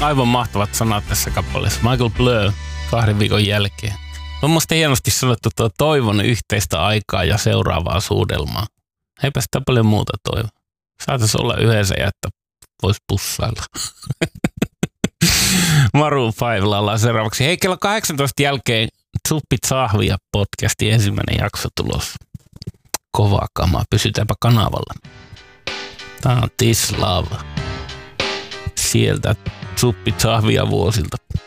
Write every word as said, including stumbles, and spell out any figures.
aivan mahtavat sanat tässä kappaleessa. Michael Blur kahden viikon jälkeen. On musta hienosti sanottu tuo toivon yhteistä aikaa ja seuraavaa suudelmaa. Eipä sitä paljon muuta toivoa. Saatais olla yhdessä ja että vois pussailla. Maroon viisi laulaa seuraavaksi. Hei, kello kahdeksantoista jälkeen Zuppit Sahvia podcastin ensimmäinen jakso tulossa. Kovaa kamaa. Pysytäänpä kanavalla. Tää on This Love. Sieltä Zuppit Sahvia vuosilta.